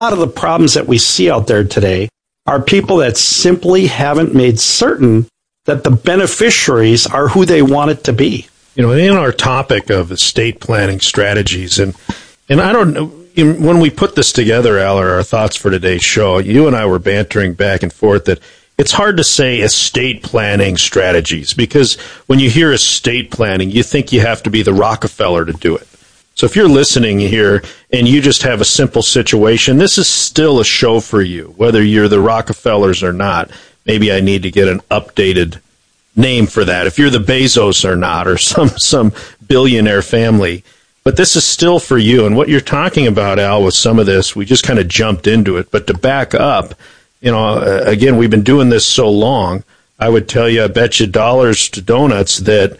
lot of the problems that we see out there today are people that simply haven't made certain that the beneficiaries are who they want it to be. You know, in our topic of estate planning strategies, and I don't know, when we put this together, Al, or our thoughts for today's show, you and I were bantering back and forth that it's hard to say estate planning strategies, because when you hear estate planning, you think you have to be the Rockefeller to do it. So if you're listening here and you just have a simple situation, this is still a show for you, whether you're the Rockefellers or not. Maybe I need to get an updated name for that, if you're the Bezos or not, or some billionaire family. But this is still for you. And what you're talking about, Al, with some of this, we just kind of jumped into it. But to back up, you know, again, we've been doing this so long, I would tell you, I bet you dollars to donuts that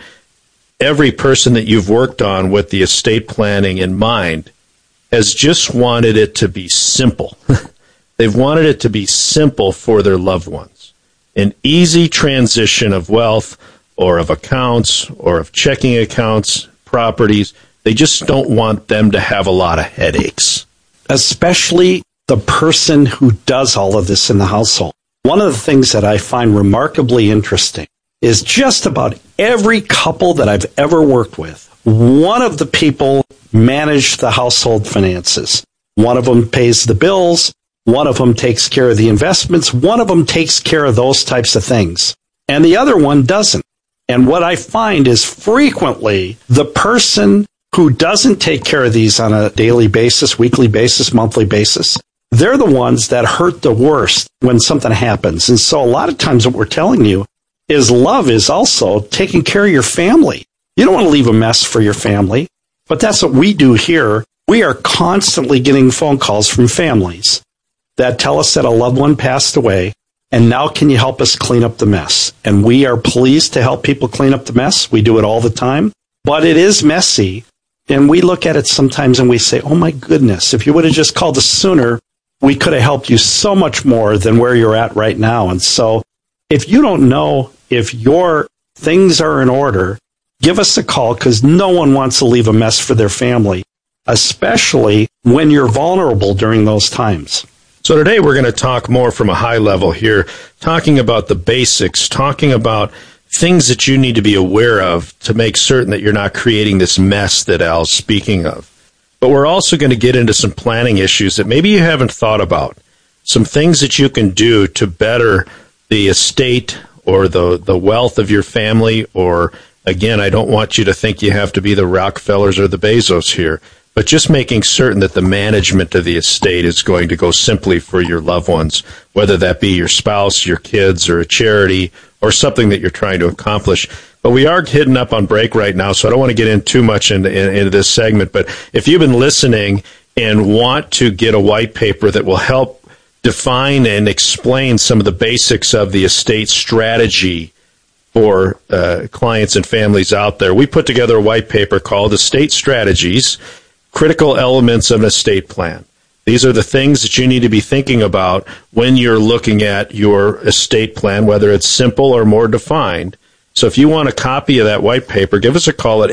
every person that you've worked on with the estate planning in mind has just wanted it to be simple. They've wanted it to be simple for their loved ones. An easy transition of wealth or of accounts or of checking accounts, properties. They just don't want them to have a lot of headaches. Especially the person who does all of this in the household. One of the things that I find remarkably interesting is just about every couple that I've ever worked with, one of the people manage the household finances. One of them pays the bills. One of them takes care of the investments. One of them takes care of those types of things. And the other one doesn't. And what I find is frequently the person who doesn't take care of these on a daily basis, weekly basis, monthly basis, they're the ones that hurt the worst when something happens. And so a lot of times what we're telling you is love is also taking care of your family. You don't want to leave a mess for your family, but that's what we do here. We are constantly getting phone calls from families that tell us that a loved one passed away, and now can you help us clean up the mess? And we are pleased to help people clean up the mess. We do it all the time, but it is messy. And we look at it sometimes and we say, oh my goodness, if you would have just called us sooner, we could have helped you so much more than where you're at right now. And so if you don't know if your things are in order, give us a call, because no one wants to leave a mess for their family, especially when you're vulnerable during those times. So today we're going to talk more from a high level here, talking about the basics, talking about things that you need to be aware of to make certain that you're not creating this mess that Al's speaking of. But we're also going to get into some planning issues that maybe you haven't thought about, some things that you can do to better the estate or the wealth of your family. Or, again, I don't want you to think you have to be the Rockefellers or the Bezos here, but just making certain that the management of the estate is going to go simply for your loved ones, whether that be your spouse, your kids, or a charity, or something that you're trying to accomplish. But we are hitting up on break right now, so I don't want to get in too much into this segment. But if you've been listening and want to get a white paper that will help define and explain some of the basics of the estate strategy for clients and families out there, we put together a white paper called Estate Strategies, Critical Elements of an Estate Plan. These are the things that you need to be thinking about when you're looking at your estate plan, whether it's simple or more defined. So if you want a copy of that white paper, give us a call at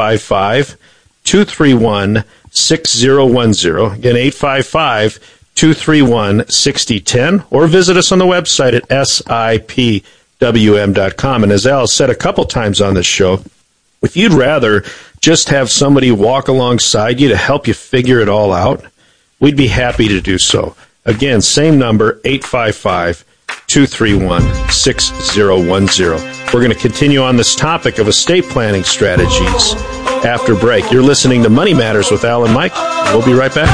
855-231-6010. Again, 855-231-6010, or visit us on the website at sipwm.com. And as Al said a couple times on this show, if you'd rather just have somebody walk alongside you to help you figure it all out, we'd be happy to do so. Again, same number, 855-231-6010. We're going to continue on this topic of estate planning strategies after break. You're listening to Money Matters with Al and Mike. We'll be right back.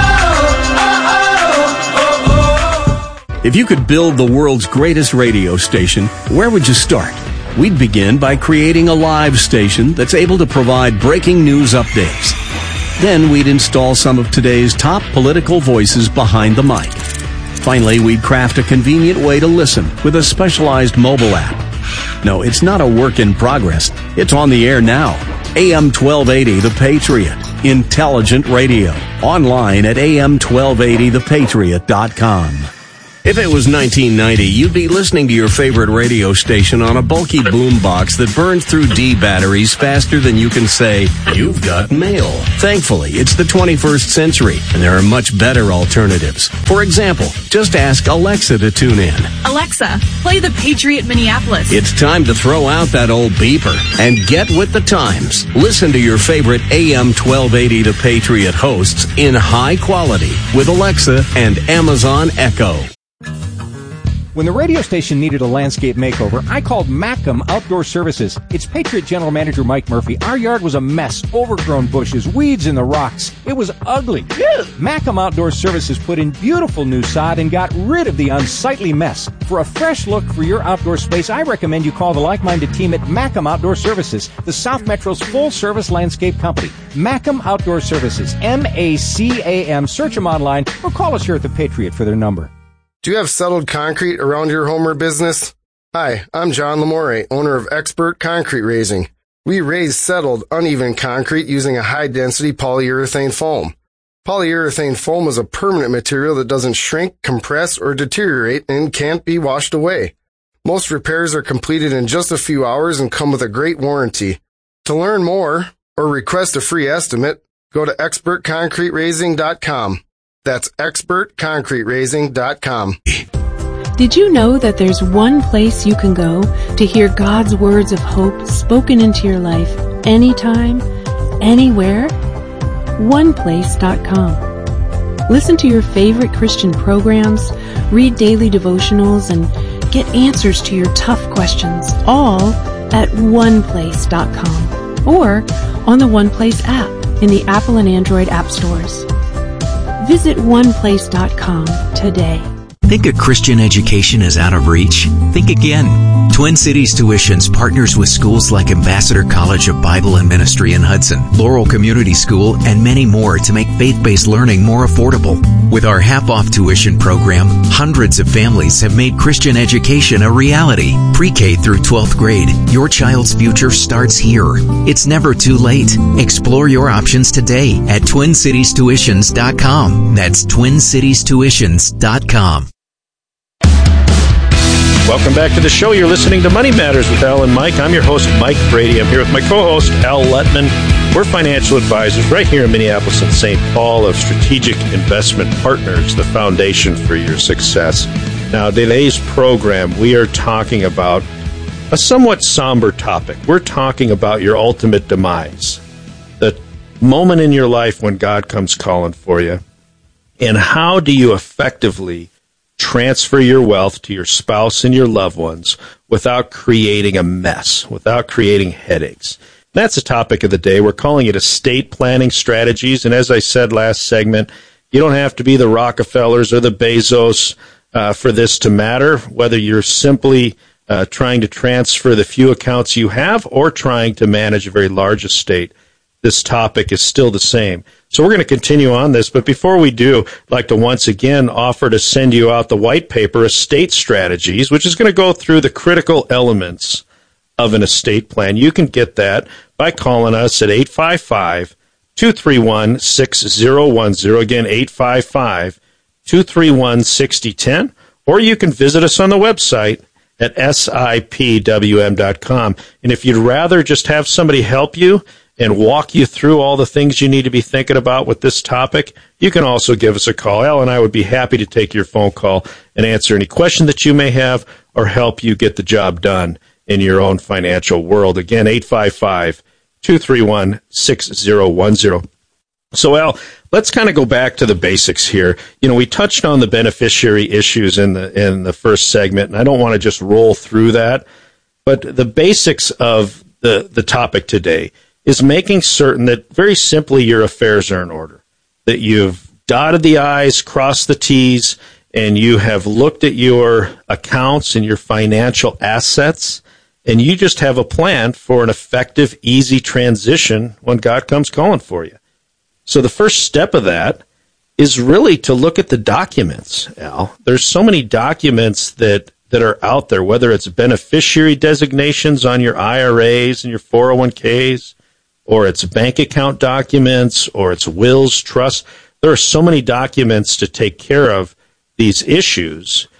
If you could build the world's greatest radio station, where would you start? We'd begin by creating a live station that's able to provide breaking news updates. Then we'd install some of today's top political voices behind the mic. Finally, we'd craft a convenient way to listen with a specialized mobile app. No, it's not a work in progress. It's on the air now. AM 1280 The Patriot. Intelligent radio. Online at am1280thepatriot.com. If it was 1990, you'd be listening to your favorite radio station on a bulky boombox that burns through D batteries faster than you can say, "You've got mail." Thankfully, it's the 21st century, and there are much better alternatives. For example, just ask Alexa to tune in. Alexa, play the Patriot Minneapolis. It's time to throw out that old beeper and get with the times. Listen to your favorite AM 1280 The Patriot hosts in high quality with Alexa and Amazon Echo. When the radio station needed a landscape makeover, I called Mackem Outdoor Services. It's Patriot General Manager Mike Murphy. Our yard was a mess, overgrown bushes, weeds in the rocks. It was ugly. Mackem Outdoor Services put in beautiful new sod and got rid of the unsightly mess. For a fresh look for your outdoor space, I recommend you call the like-minded team at Mackem Outdoor Services, the South Metro's full-service landscape company. Mackem Outdoor Services, M-A-C-A-M. Search them online or call us here at the Patriot for their number. Do you have settled concrete around your home or business? Hi, I'm John Lamore, owner of Expert Concrete Raising. We raise settled, uneven concrete using a high-density polyurethane foam. Polyurethane foam is a permanent material that doesn't shrink, compress, or deteriorate and can't be washed away. Most repairs are completed in just a few hours and come with a great warranty. To learn more or request a free estimate, go to expertconcreteracing.com. That's expertconcreteracing.com. Did you know that there's one place you can go to hear God's words of hope spoken into your life anytime, anywhere? OnePlace.com. Listen to your favorite Christian programs, read daily devotionals, and get answers to your tough questions, all at OnePlace.com or on the OnePlace app in the Apple and Android app stores. Visit OnePlace.com today. Think a Christian education is out of reach? Think again. Twin Cities Tuitions partners with schools like Ambassador College of Bible and Ministry in Hudson, Laurel Community School, and many more to make faith-based learning more affordable. With our half-off tuition program, hundreds of families have made Christian education a reality. Pre-K through 12th grade, your child's future starts here. It's never too late. Explore your options today at TwinCitiesTuitions.com. That's TwinCitiesTuitions.com. Welcome back to the show. You're listening to Money Matters with Al and Mike. I'm your host, Mike Brady. I'm here with my co-host, Al Letman. We're financial advisors right here in Minneapolis and St. Paul of Strategic Investment Partners, the foundation for your success. Now, today's program, we are talking about a somewhat somber topic. We're talking about your ultimate demise, the moment in your life when God comes calling for you, and how do you effectively transfer your wealth to your spouse and your loved ones without creating a mess, without creating headaches. That's the topic of the day. We're calling it estate planning strategies. And as I said last segment, you don't have to be the Rockefellers or the Bezos for this to matter, whether you're simply trying to transfer the few accounts you have or trying to manage a very large estate. This topic is still the same. So we're going to continue on this, but before we do, I'd like to once again offer to send you out the white paper, Estate Strategies, which is going to go through the critical elements of an estate plan. You can get that by calling us at 855-231-6010. Again, 855-231-6010. Or you can visit us on the website at sipwm.com. And if you'd rather just have somebody help you and walk you through all the things you need to be thinking about with this topic, you can also give us a call. Al and I would be happy to take your phone call and answer any question that you may have or help you get the job done in your own financial world. Again, 855-231-6010. So, Al, let's kind of go back to the basics here. You know, we touched on the beneficiary issues in the first segment, and I don't want to just roll through that, but the basics of the topic today is making certain that, very simply, your affairs are in order, that you've dotted the I's, crossed the T's, and you have looked at your accounts and your financial assets, and you just have a plan for an effective, easy transition when God comes calling for you. So the first step of that is really to look at the documents, Al. There's so many documents that are out there, whether it's beneficiary designations on your IRAs and your 401ks, or it's bank account documents, or it's wills, trusts. There are so many documents to take care of these issues.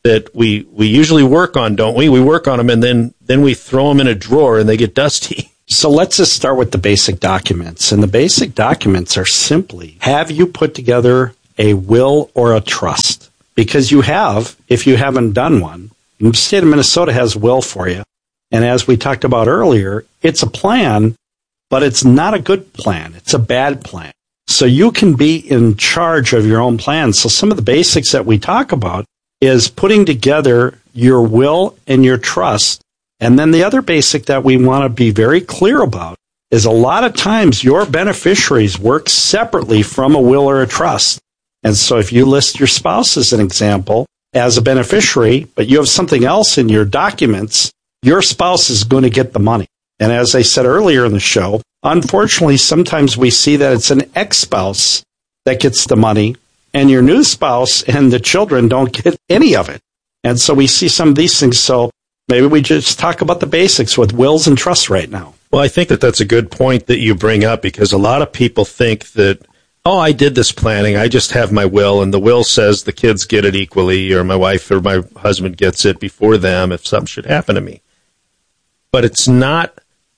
that we usually work on, don't we? We work on them, and then we throw them in a drawer, and they get dusty. So let's just start with the basic documents. And the basic documents are simply, have you put together a will or a trust? Because you have, if you haven't done one. The state of Minnesota has a will for you. And as we talked about earlier, it's a plan, but it's not a good plan. It's a bad plan. So you can be in charge of your own plan. So some of the basics that we talk about is putting together your will and your trust. And then the other basic that we want to be very clear about is a lot of times your beneficiaries work separately from a will or a trust. And so if you list your spouse as an example as a beneficiary, but you have something else in your documents, your spouse is going to get the money. And as I said earlier in the show, unfortunately, sometimes we see that it's an ex-spouse that gets the money, and your new spouse and the children don't get any of it. And so we see some of these things. So maybe we just talk about the basics with wills and trusts right now. Well, I think that that's a good point that you bring up, because a lot of people think that, oh, I did this planning, I just have my will, and the will says the kids get it equally, or my wife or my husband gets it before them if something should happen to me. But it's not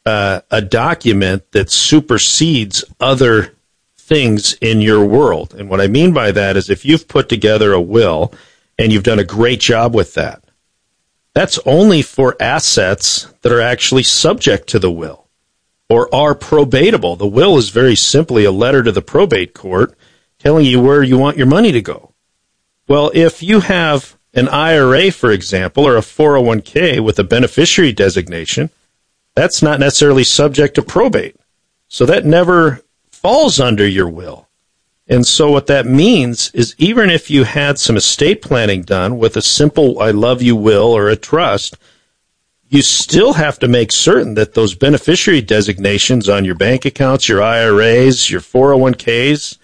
a document that supersedes other things in your world. And what I mean by that is if you've put together a will and you've done a great job with that, that's only for assets that are actually subject to the will or are probatable. The will is very simply a letter to the probate court telling you where you want your money to go. Well, if you have an IRA, for example, or a 401k with a beneficiary designation, that's not necessarily subject to probate. So that never falls under your will. And so what that means is even if you had some estate planning done with a simple I love you will or a trust, you still have to make certain that those beneficiary designations on your bank accounts, your IRAs, your 401ks,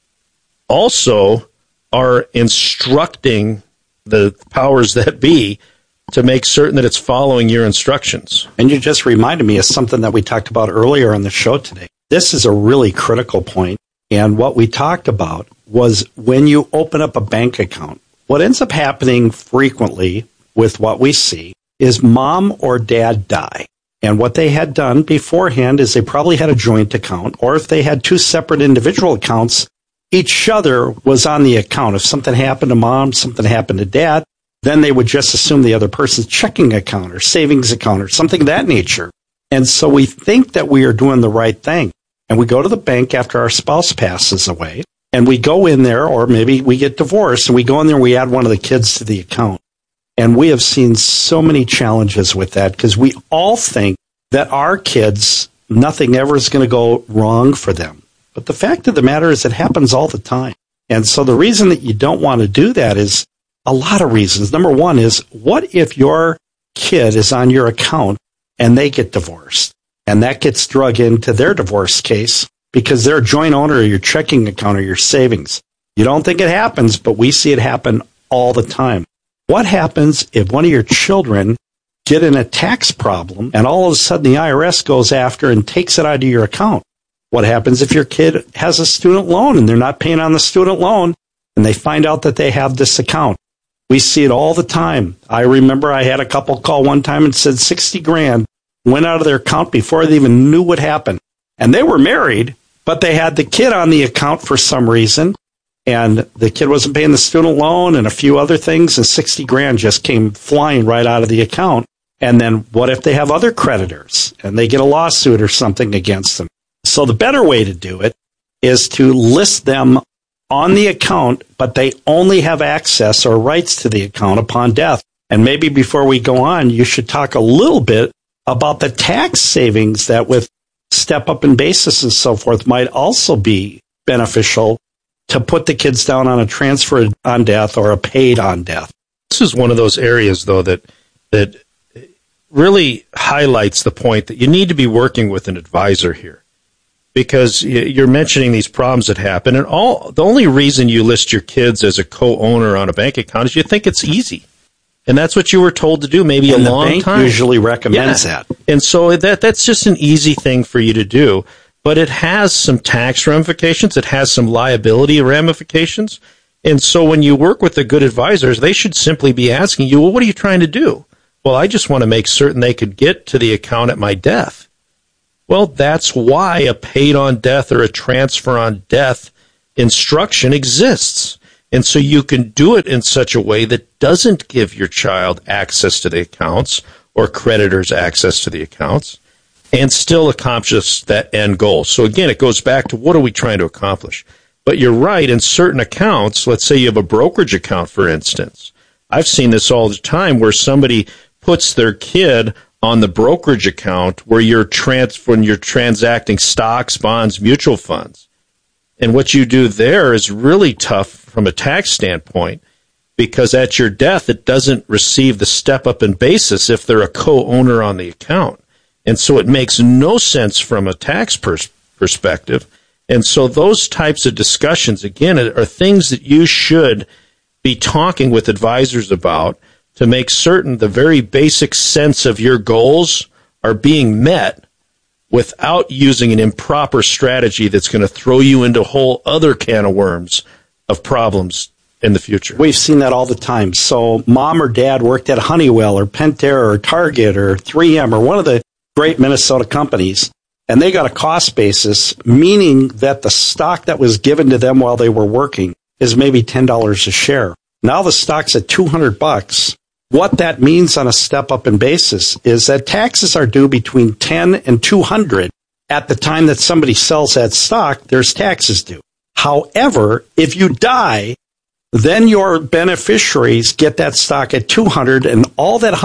also are instructing the powers that be to make certain that it's following your instructions. And you just reminded me of something that we talked about earlier on the show today. This is a really critical point. And what we talked about was when you open up a bank account, what ends up happening frequently with what we see is mom or dad die. And what they had done beforehand is they probably had a joint account, or if they had two separate individual accounts, each other was on the account. If something happened to mom, something happened to dad, then they would just assume the other person's checking account or savings account or something of that nature. And so we think that we are doing the right thing. And we go to the bank after our spouse passes away, and we go in there, or maybe we get divorced, and we go in there and we add one of the kids to the account. And we have seen so many challenges with that because we all think that our kids, nothing ever is going to go wrong for them. But the fact of the matter is it happens all the time. And so the reason that you don't want to do that is a lot of reasons. Number one is, what if your kid is on your account and they get divorced? And that gets drug into their divorce case because they're a joint owner of your checking account or your savings. You don't think it happens, but we see it happen all the time. What happens if one of your children get in a tax problem and all of a sudden the IRS goes after and takes it out of your account? What happens if your kid has a student loan and they're not paying on the student loan and they find out that they have this account? We see it all the time. I remember I had a couple call one time and said $60,000 went out of their account before they even knew what happened. And they were married, but they had the kid on the account for some reason. And the kid wasn't paying the student loan and a few other things. And $60,000 just came flying right out of the account. And then what if they have other creditors and they get a lawsuit or something against them? So the better way to do it is to list them on the account, but they only have access or rights to the account upon death. And maybe before we go on, you should talk a little bit about the tax savings that with step up in basis and so forth might also be beneficial to put the kids down on a transfer on death or a paid on death. This is one of those areas, though, that really highlights the point that you need to be working with an advisor here, because you're mentioning these problems that happen, and the only reason you list your kids as a co-owner on a bank account is you think it's easy. And that's what you were told to do maybe a long time. The bank usually recommends that. And so that's just an easy thing for you to do. But it has some tax ramifications. It has some liability ramifications. And so when you work with the good advisors, they should simply be asking you, well, what are you trying to do? Well, I just want to make certain they could get to the account at my death. Well, that's why a paid on death or a transfer on death instruction exists. And so you can do it in such a way that doesn't give your child access to the accounts or creditors access to the accounts and still accomplish that end goal. So again, it goes back to what are we trying to accomplish? But you're right, in certain accounts, let's say you have a brokerage account, for instance. I've seen this all the time where somebody puts their kid on the brokerage account where when you're transacting stocks, bonds, mutual funds. And what you do there is really tough from a tax standpoint because at your death, it doesn't receive the step-up in basis if they're a co-owner on the account. And so it makes no sense from a tax perspective. And so those types of discussions, again, are things that you should be talking with advisors about to make certain the very basic sense of your goals are being met without using an improper strategy that's going to throw you into a whole other can of worms of problems in the future. We've seen that all the time. So mom or dad worked at Honeywell or Pentair or Target or 3M or one of the great Minnesota companies, and they got a cost basis, meaning that the stock that was given to them while they were working is maybe $10 a share. Now the stock's at $200. What that means on a step-up in basis is that taxes are due between $10 and $200. At the time that somebody sells that stock, there's taxes due. However, if you die, then your beneficiaries get that stock at $200, and all that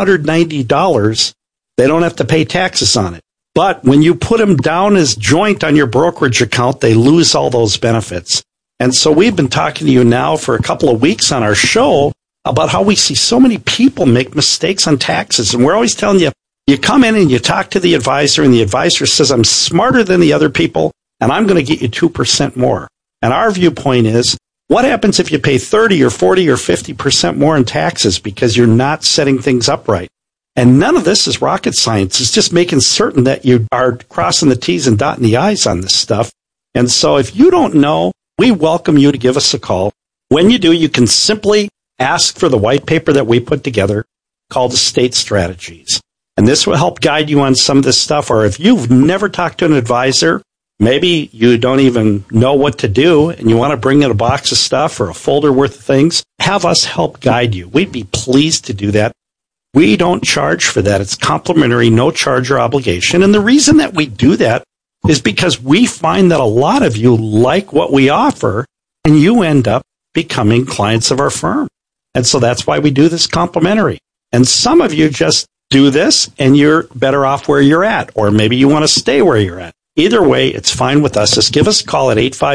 $190, they don't have to pay taxes on it. But when you put them down as joint on your brokerage account, they lose all those benefits. And so we've been talking to you now for a couple of weeks on our show about how we see so many people make mistakes on taxes. And we're always telling you, you come in and you talk to the advisor, and the advisor says, I'm smarter than the other people, and I'm going to get you 2% more. And our viewpoint is, what happens if you pay 30 or 40 or 50% more in taxes because you're not setting things up right? And none of this is rocket science. It's just making certain that you are crossing the T's and dotting the I's on this stuff. And so if you don't know, we welcome you to give us a call. When you do, you can simply ask for the white paper that we put together called Estate Strategies. And this will help guide you on some of this stuff. Or if you've never talked to an advisor, maybe you don't even know what to do and you want to bring in a box of stuff or a folder worth of things, have us help guide you. We'd be pleased to do that. We don't charge for that. It's complimentary, no charge or obligation. And the reason that we do that is because we find that a lot of you like what we offer and you end up becoming clients of our firm. And so that's why we do this complimentary. And some of you just do this and you're better off where you're at, or maybe you want to stay where you're at. Either way, it's fine with us. Just give us a call at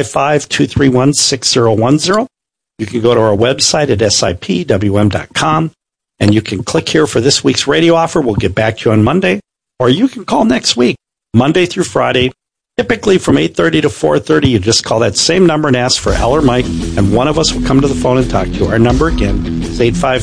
855-231-6010. You can go to our website at sipwm.com. And you can click here for this week's radio offer. We'll get back to you on Monday. Or you can call next week, Monday through Friday, typically from 8:30 to 4:30. You just call that same number and ask for Al or Mike, and one of us will come to the phone and talk to you. Our number again is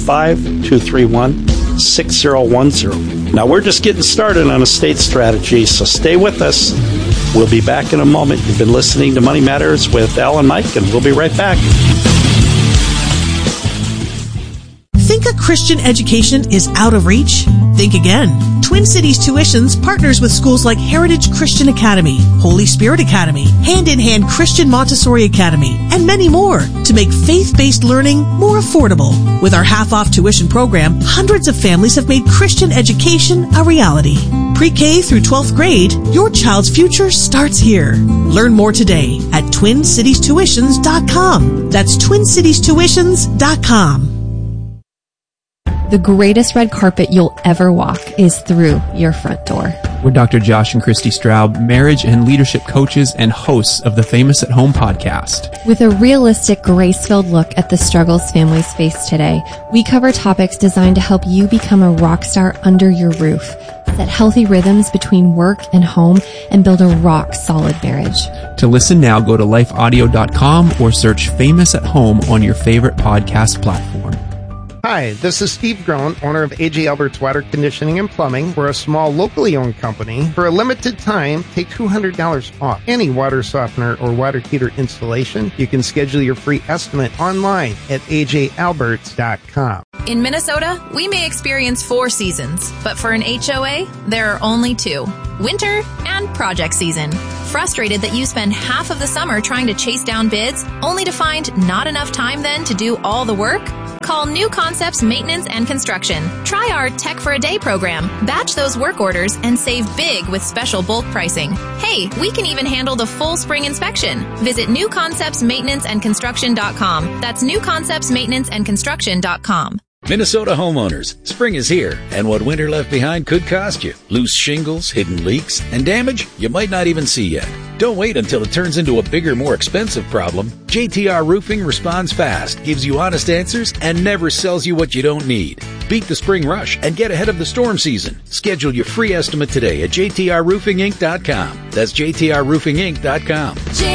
855-231-6010. Now, we're just getting started on estate strategy, so stay with us. We'll be back in a moment. You've been listening to Money Matters with Al and Mike, and we'll be right back. Think a Christian education is out of reach? Think again. Twin Cities Tuitions partners with schools like Heritage Christian Academy, Holy Spirit Academy, Hand in Hand Christian Montessori Academy, and many more to make faith-based learning more affordable. With our half-off tuition program, hundreds of families have made Christian education a reality. Pre-K through 12th grade, your child's future starts here. Learn more today at TwinCitiesTuitions.com. That's TwinCitiesTuitions.com. The greatest red carpet you'll ever walk is through your front door. We're Dr. Josh and Christy Straub, marriage and leadership coaches and hosts of the Famous at Home podcast. With a realistic, grace-filled look at the struggles families face today, we cover topics designed to help you become a rock star under your roof, set healthy rhythms between work and home, and build a rock-solid marriage. To listen now, go to lifeaudio.com or search Famous at Home on your favorite podcast platform. Hi, this is Steve Groen, owner of A.J. Albert's Water Conditioning and Plumbing. We're a small, locally owned company. For a limited time, take $200 off any water softener or water heater installation. You can schedule your free estimate online at ajalberts.com. In Minnesota, we may experience 4 seasons, but for an HOA, there are only 2. Winter and project season. Frustrated that you spend half of the summer trying to chase down bids, only to find not enough time then to do all the work? Call New Concepts Maintenance and Construction. Try our Tech for a Day program. Batch those work orders and save big with special bulk pricing. Hey, we can even handle the full spring inspection. Visit newconceptsmaintenanceandconstruction.com. That's newconceptsmaintenanceandconstruction.com. Minnesota homeowners, spring is here, and what winter left behind could cost you. Loose shingles, hidden leaks, and damage you might not even see yet. Don't wait until it turns into a bigger, more expensive problem. JTR Roofing responds fast, gives you honest answers, and never sells you what you don't need. Beat the spring rush and get ahead of the storm season. Schedule your free estimate today at jtrroofinginc.com. That's jtrroofinginc.com.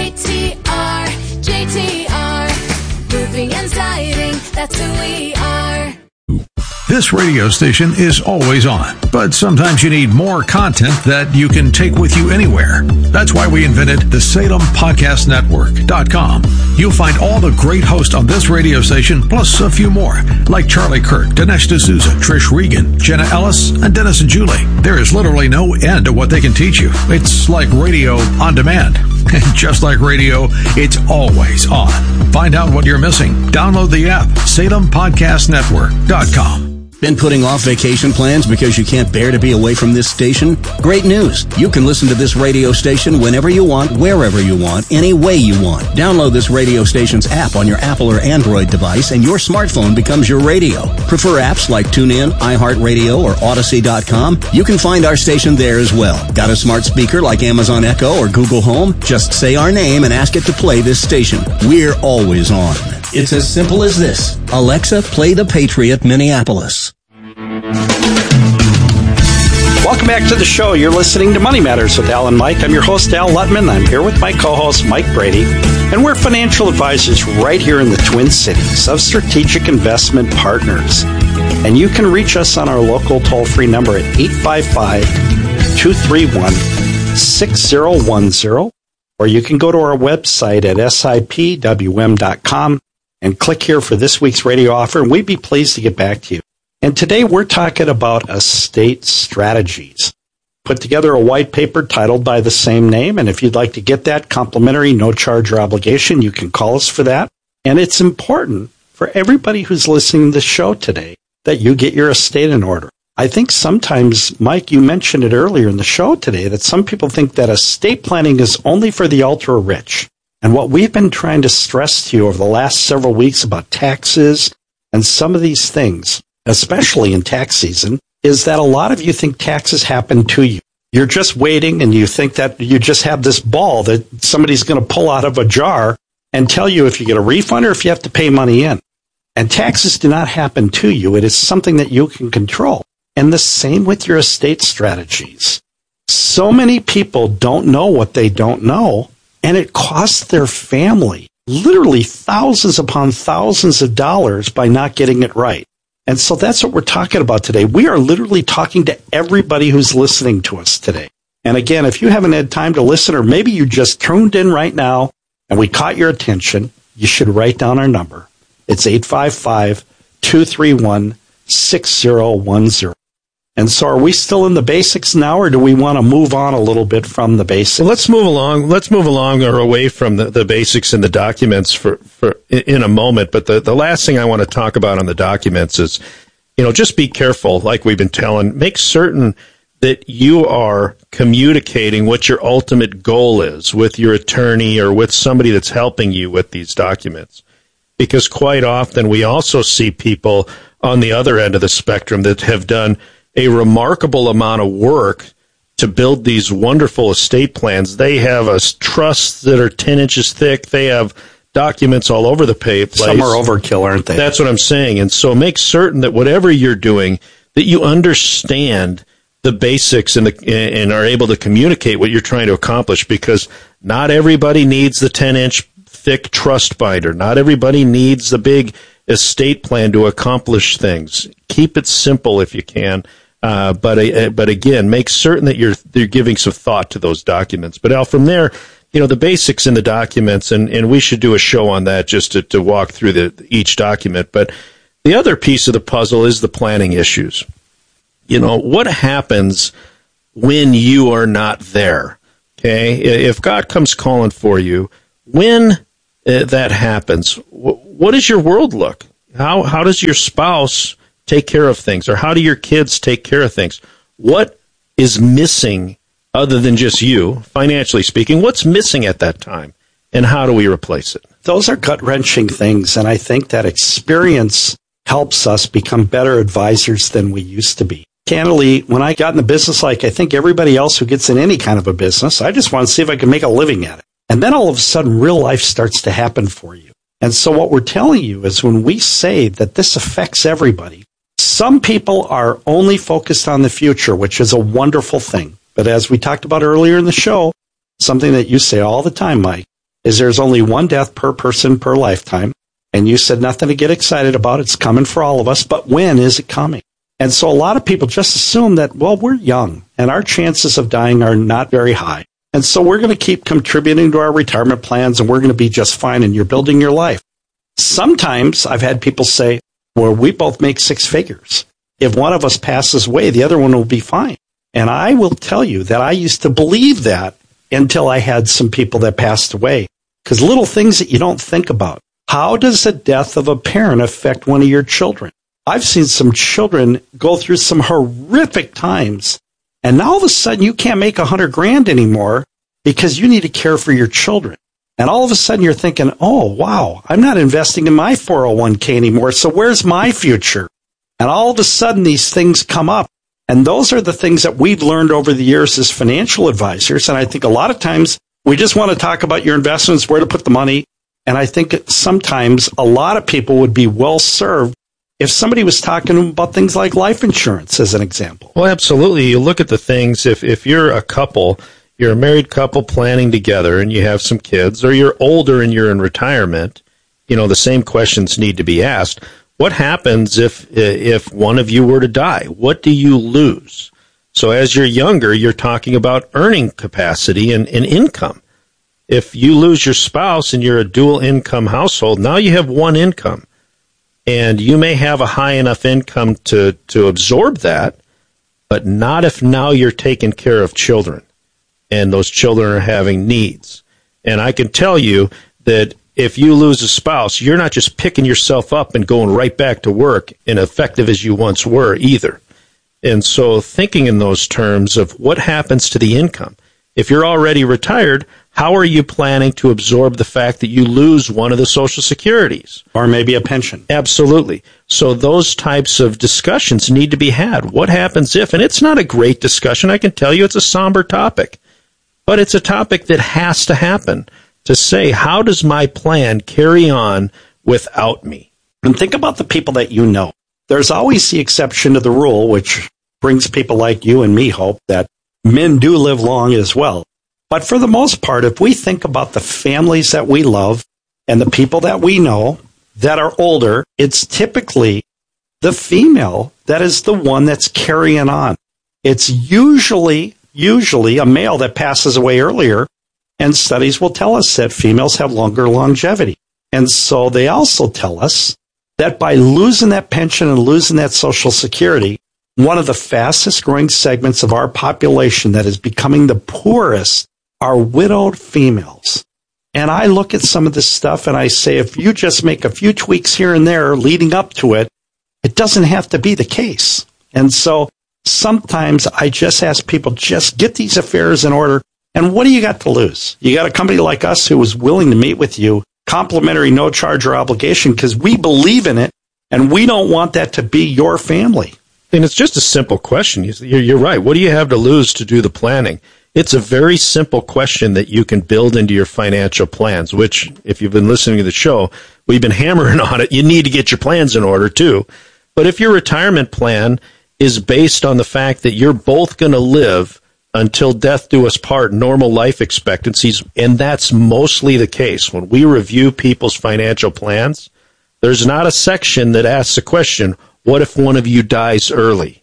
JTR, Roofing and Siding, that's who we are. This radio station is always on, but sometimes you need more content that you can take with you anywhere. That's why we invented the SalemPodcastNetwork.com. You'll find all the great hosts on this radio station, plus a few more, like Charlie Kirk, Dinesh D'Souza, Trish Regan, Jenna Ellis, and Dennis and Julie. There is literally no end to what they can teach you. It's like radio on demand. And just like radio, it's always on. Find out what you're missing. Download the app, SalemPodcastNetwork.com. Been putting off vacation plans because you can't bear to be away from this station? Great news! You can listen to this radio station whenever you want, wherever you want, any way you want. Download this radio station's app on your Apple or Android device and your smartphone becomes your radio. Prefer apps like TuneIn, iHeartRadio, or Odyssey.com? You can find our station there as well. Got a smart speaker like Amazon Echo or Google Home? Just say our name and ask it to play this station. We're always on. It's as simple as this. Alexa, play the Patriot Minneapolis. Welcome back to the show. You're listening to Money Matters with Al and Mike. I'm your host, Al Lutman. I'm here with my co-host, Mike Brady, and we're financial advisors right here in the Twin Cities of Strategic Investment Partners. And you can reach us on our local toll-free number at 855-231-6010, or you can go to our website at sipwm.com and click here for this week's radio offer, and we'd be pleased to get back to you. And today we're talking about estate strategies. Put together a white paper titled by the same name, and if you'd like to get that complimentary, no charge or obligation, you can call us for that. And it's important for everybody who's listening to the show today that you get your estate in order. I think sometimes, Mike, you mentioned it earlier in the show today, that some people think that estate planning is only for the ultra-rich. And what we've been trying to stress to you over the last several weeks about taxes and some of these things, especially in tax season, is that a lot of you think taxes happen to you. You're just waiting and you think that you just have this ball that somebody's going to pull out of a jar and tell you if you get a refund or if you have to pay money in. And taxes do not happen to you. It is something that you can control. And the same with your estate strategies. So many people don't know what they don't know, and it costs their family literally thousands upon thousands of dollars by not getting it right. And so that's what we're talking about today. We are literally talking to everybody who's listening to us today. And again, if you haven't had time to listen, or maybe you just tuned in right now and we caught your attention, you should write down our number. It's 855-231-6010. And so are we still in the basics now, or do we want to move on a little bit from the basics? Well, let's move along or away from the basics and the documents for in a moment. But the last thing I want to talk about on the documents is, just be careful, like we've been telling. Make certain that you are communicating what your ultimate goal is with your attorney or with somebody that's helping you with these documents. Because quite often we also see people on the other end of the spectrum that have done a remarkable amount of work to build these wonderful estate plans. They have trusts that are 10 inches thick. They have documents all over the place. Some are overkill, aren't they? That's what I'm saying. And so make certain that whatever you're doing, that you understand the basics and are able to communicate what you're trying to accomplish, because not everybody needs the 10-inch thick trust binder. Not everybody needs the big estate plan to accomplish things. Keep it simple if you can. But again, make certain that you're giving some thought to those documents. But Al, from there, the basics in the documents, and we should do a show on that just to walk through each document. But the other piece of the puzzle is the planning issues. What happens when you are not there? Okay, if God comes calling for you, when that happens, what does your world look? How does your spouse take care of things, or how do your kids take care of things? What is missing other than just you, financially speaking? What's missing at that time, and how do we replace it? Those are gut-wrenching things, and I think that experience helps us become better advisors than we used to be. Candidly, when I got in the business, like I think everybody else who gets in any kind of a business, I just want to see if I can make a living at it. And then all of a sudden, real life starts to happen for you. And so what we're telling you is when we say that this affects everybody, some people are only focused on the future, which is a wonderful thing. But as we talked about earlier in the show, something that you say all the time, Mike, is there's only one death per person per lifetime. And you said nothing to get excited about. It's coming for all of us. But when is it coming? And so a lot of people just assume that, well, we're young and our chances of dying are not very high. And so we're going to keep contributing to our retirement plans and we're going to be just fine and you're building your life. Sometimes I've had people say, well, we both make six figures. If one of us passes away, the other one will be fine. And I will tell you that I used to believe that until I had some people that passed away. Because little things that you don't think about. How does the death of a parent affect one of your children? I've seen some children go through some horrific times, and now all of a sudden you can't make $100,000 anymore because you need to care for your children. And all of a sudden you're thinking, oh, wow, I'm not investing in my 401k anymore, so where's my future? And all of a sudden these things come up, and those are the things that we've learned over the years as financial advisors, and I think a lot of times we just want to talk about your investments, where to put the money, and I think sometimes a lot of people would be well served if somebody was talking to them about things like life insurance, as an example. Well, absolutely. You look at the things, if you're a couple, you're a married couple planning together and you have some kids, or you're older and you're in retirement, the same questions need to be asked. What happens if one of you were to die? What do you lose? So as you're younger, you're talking about earning capacity and income. If you lose your spouse and you're a dual income household, now you have one income. And you may have a high enough income to absorb that, but not if now you're taking care of children and those children are having needs. And I can tell you that if you lose a spouse, you're not just picking yourself up and going right back to work and effective as you once were either. And so thinking in those terms of what happens to the income. If you're already retired, how are you planning to absorb the fact that you lose one of the Social Securities? Or maybe a pension. Absolutely. So those types of discussions need to be had. What happens if? And it's not a great discussion. I can tell you it's a somber topic. But it's a topic that has to happen to say, how does my plan carry on without me? And think about the people that you know. There's always the exception to the rule, which brings people like you and me hope that men do live long as well. But for the most part, if we think about the families that we love and the people that we know that are older, it's typically the female that is the one that's carrying on. It's usually a male that passes away earlier, and studies will tell us that females have longer longevity. And so they also tell us that by losing that pension and losing that Social Security, one of the fastest growing segments of our population that is becoming the poorest are widowed females. And I look at some of this stuff and I say, if you just make a few tweaks here and there leading up to it, it doesn't have to be the case. And so sometimes I just ask people, just get these affairs in order. And what do you got to lose? You got a company like us who is willing to meet with you, complimentary, no charge or obligation, because we believe in it and we don't want that to be your family. And it's just a simple question. You're right. What do you have to lose to do the planning? It's a very simple question that you can build into your financial plans, which, if you've been listening to the show, we've been hammering on it. You need to get your plans in order, too. But if your retirement plan is based on the fact that you're both going to live until death do us part, normal life expectancies, and that's mostly the case. When we review people's financial plans, There's not a section that asks a question, what if one of you dies early?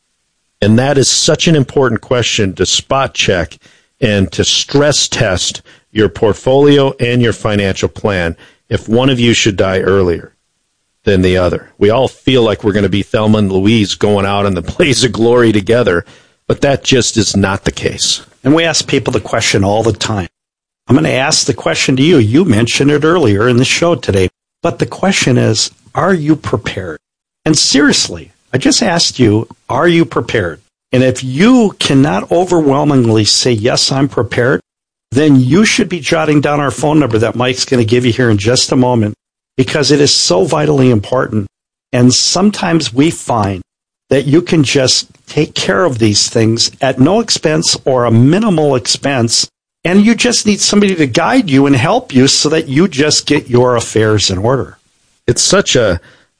And that is such an important question to spot check and to stress test your portfolio and your financial plan if one of you should die earlier than the other. We all feel like we're going to be Thelma and Louise going out in the blaze of glory together, but that just is not the case. And we ask people the question all the time. I'm going to ask the question to you. You mentioned it earlier in the show today, but the question is, are you prepared? And seriously, I just asked you, are you prepared? And if you cannot overwhelmingly say, yes, I'm prepared, then you should be jotting down our phone number that Mike's going to give you here in just a moment, because it is so vitally important. And sometimes we find that you can just take care of these things at no expense or a minimal expense, and you just need somebody to guide you and help you so that you just get your affairs in order. It's such a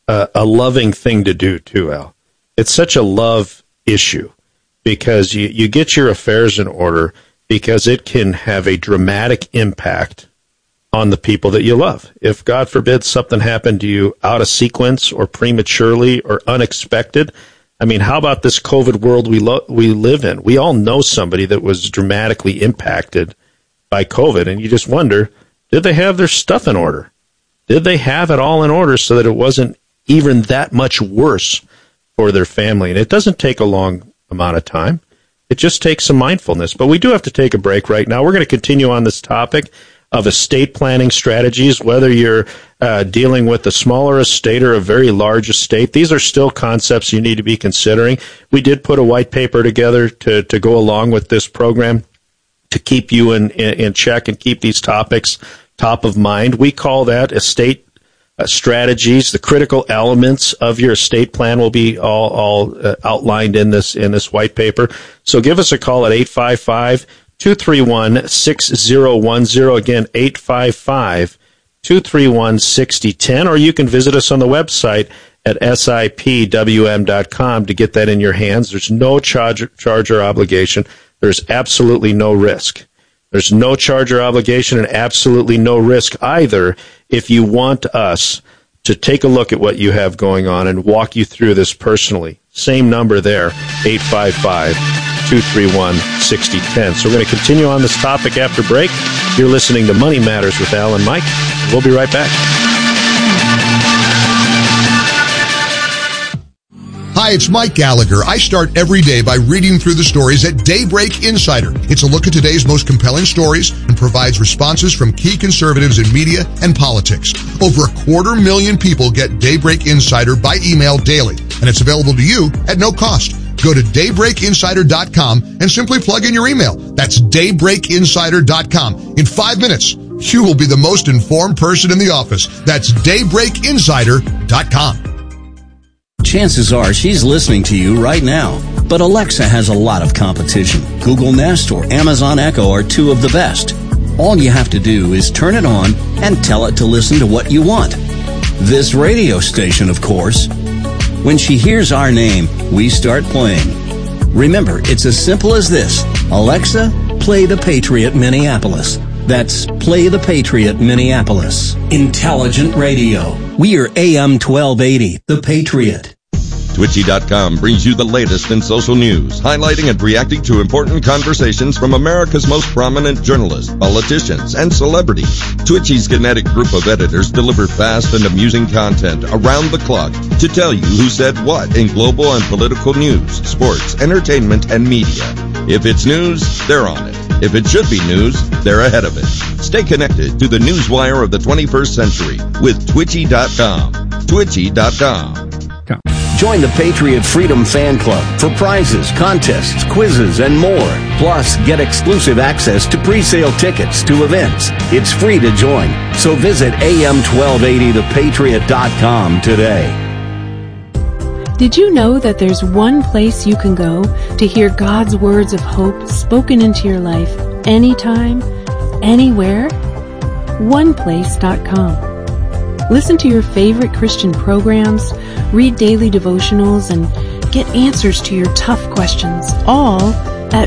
loving thing to do, too, Al. It's such a love issue, because you get your affairs in order because it can have a dramatic impact on the people that you love. If, God forbid, something happened to you out of sequence or prematurely or unexpected, I mean, how about this COVID world we live in? We all know somebody that was dramatically impacted by COVID, and you just wonder, did they have their stuff in order? Did they have it all in order so that it wasn't even that much worse for their family? And it doesn't take a long amount of time. It just takes some mindfulness. But we do have to take a break right now. We're going to continue on this topic of estate planning strategies, whether you're dealing with a smaller estate or a very large estate. These are still concepts you need to be considering. We did put a white paper together to go along with this program to keep you in check and keep these topics top of mind. We call that estate strategies. The critical elements of your estate plan will be all outlined in this white paper. So give us a call at 855-231-6010. Again, 855-231-6010. Or you can visit us on the website at sipwm.com to get that in your hands. There's no charge or obligation. There's absolutely no risk. There's no charge or obligation and absolutely no risk either if you want us to take a look at what you have going on and walk you through this personally. Same number there, 855-231-6010. So we're going to continue on this topic after break. You're listening to Money Matters with Al and Mike. We'll be right back. Hi, it's Mike Gallagher. I start every day by reading through the stories at Daybreak Insider. It's a look at today's most compelling stories and provides responses from key conservatives in media and politics. Over 250,000 people get Daybreak Insider by email daily, and it's available to you at no cost. Go to daybreakinsider.com and simply plug in your email. That's daybreakinsider.com. In 5 minutes, you will be the most informed person in the office. That's daybreakinsider.com. Chances are she's listening to you right now. But Alexa has a lot of competition. Google Nest or Amazon Echo are two of the best. All you have to do is turn it on and tell it to listen to what you want. This radio station, of course. When she hears our name, we start playing. Remember, it's as simple as this. Alexa, play The Patriot Minneapolis. That's Play the Patriot Minneapolis. Intelligent radio. We are AM 1280, The Patriot. Twitchy.com brings you the latest in social news, highlighting and reacting to important conversations from America's most prominent journalists, politicians, and celebrities. Twitchy's kinetic group of editors deliver fast and amusing content around the clock to tell you who said what in global and political news, sports, entertainment, and media. If it's news, they're on it. If it should be news, they're ahead of it. Stay connected to the newswire of the 21st century with Twitchy.com. Twitchy.com. Join the Patriot Freedom Fan Club for prizes, contests, quizzes, and more. Plus, get exclusive access to pre-sale tickets to events. It's free to join. So visit am1280thepatriot.com today. Did you know that there's one place you can go to hear God's words of hope spoken into your life anytime, anywhere? OnePlace.com. Listen to your favorite Christian programs, read daily devotionals, and get answers to your tough questions, all at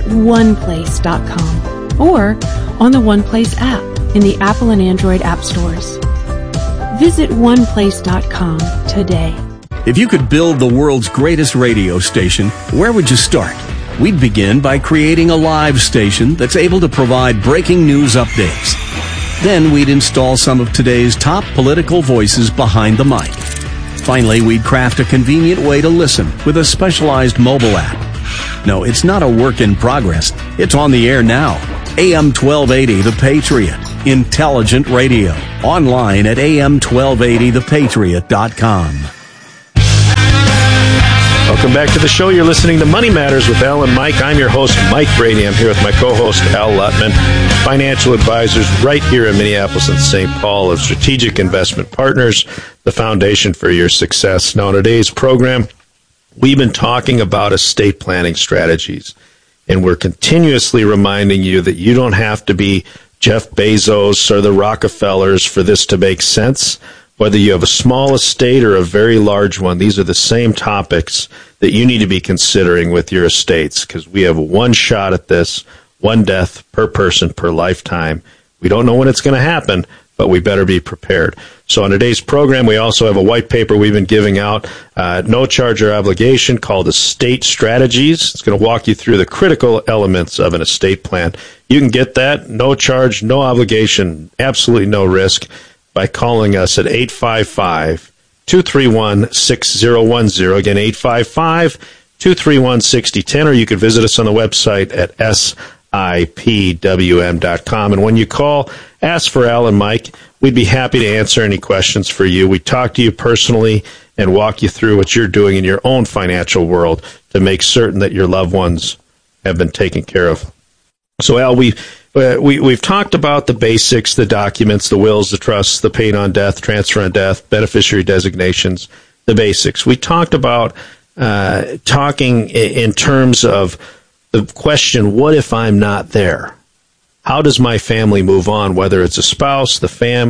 OnePlace.com or on the OnePlace app in the Apple and Android app stores. Visit oneplace.com today. If you could build the world's greatest radio station, where would you start? We'd begin by creating a live station that's able to provide breaking news updates. Then we'd install some of today's top political voices behind the mic. Finally, we'd craft a convenient way to listen with a specialized mobile app. No, it's not a work in progress. It's on the air now. AM 1280 The Patriot. Intelligent radio. Online at am1280thepatriot.com. Welcome back to the show. You're listening to Money Matters with Al and Mike. I'm your host, Mike Brady. I'm here with my co-host, Al Lutman, financial advisors right here in Minneapolis and St. Paul of Strategic Investment Partners, the foundation for your success. Now, in today's program, we've been talking about estate planning strategies, and we're continuously reminding you that you don't have to be Jeff Bezos or the Rockefellers for this to make sense. Whether you have a small estate or a very large one, these are the same topics that you need to be considering with your estates, because we have one shot at this, one death per person per lifetime. We don't know when it's going to happen, but we better be prepared. So on today's program, we also have a white paper we've been giving out, no charge or obligation, called Estate Strategies. It's going to walk you through the critical elements of an estate plan. You can get that, no charge, no obligation, absolutely no risk, by calling us at 855-231-6010. Again, 855-231-6010, or you can visit us on the website at sipwm.com. And when you call, ask for Al and Mike. We'd be happy to answer any questions for you. We talk to you personally and walk you through what you're doing in your own financial world to make certain that your loved ones have been taken care of. So, Al, we've talked about the basics, the documents, the wills, the trusts, the paid on death, transfer on death, beneficiary designations, the basics. We talked about talking in terms of the question, what if I'm not there? How does my family move on, whether it's a spouse,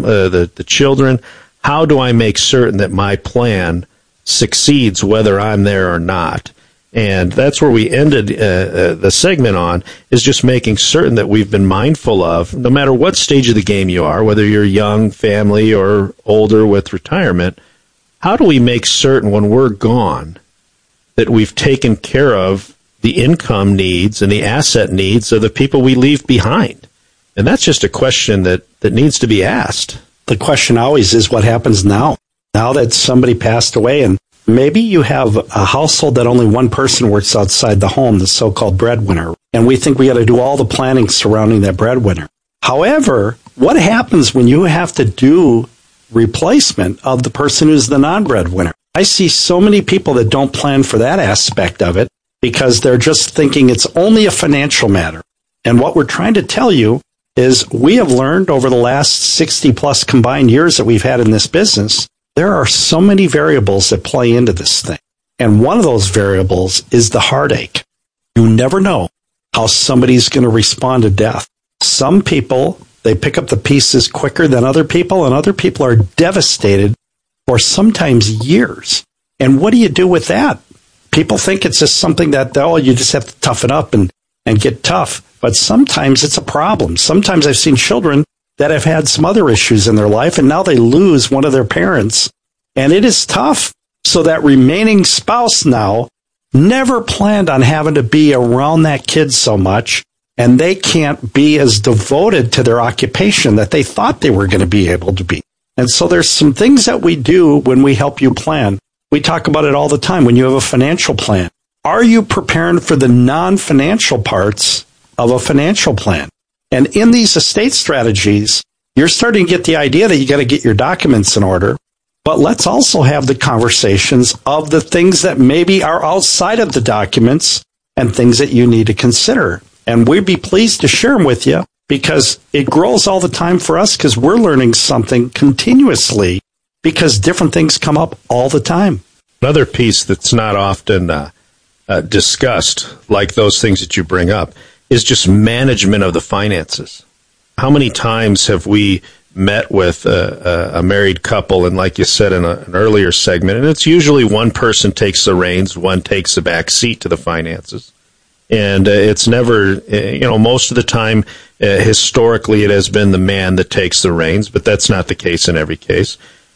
the children? How do I make certain that my plan succeeds whether I'm there or not? And that's where we ended the segment on, is just making certain that we've been mindful of, no matter what stage of the game you are, whether you're young, family, or older with retirement, how do we make certain when we're gone that we've taken care of the income needs and the asset needs of the people we leave behind? And that's just a question that needs to be asked. The question always is, what happens now? Now that somebody passed away, and maybe you have a household that only one person works outside the home, the so-called breadwinner, and we think we got to do all the planning surrounding that breadwinner. However, what happens when you have to do replacement of the person who's the non-breadwinner? I see so many people that don't plan for that aspect of it because they're just thinking it's only a financial matter. And what we're trying to tell you is we have learned over the last 60-plus combined years that we've had in this business, there are so many variables that play into this thing. And one of those variables is the heartache. You never know how somebody's going to respond to death. Some people, they pick up the pieces quicker than other people, and other people are devastated for sometimes years. And what do you do with that? People think it's just something that, you just have to toughen up and get tough. But sometimes it's a problem. Sometimes I've seen children that have had some other issues in their life, and now they lose one of their parents, and it is tough. So that remaining spouse now never planned on having to be around that kid so much, and they can't be as devoted to their occupation that they thought they were going to be able to be. And so there's some things that we do when we help you plan. We talk about it all the time when you have a financial plan. Are you preparing for the non-financial parts of a financial plan? And in these estate strategies, you're starting to get the idea that you got to get your documents in order. But let's also have the conversations of the things that maybe are outside of the documents and things that you need to consider. And we'd be pleased to share them with you because it grows all the time for us because we're learning something continuously because different things come up all the time. Another piece that's not often discussed, like those things that you bring up, is just management of the finances. How many times have we met with a married couple, and like you said in an earlier segment, and it's usually one person takes the reins, one takes the back seat to the finances. And it's never, most of the time, historically, it has been the man that takes the reins, but that's not the case in every case.